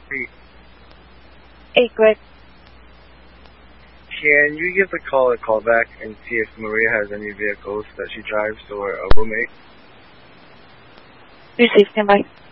Hey, Hey, Greg. can you give the call a call back and see if Maria has any vehicles that she drives or a roommate? Receive, stand by.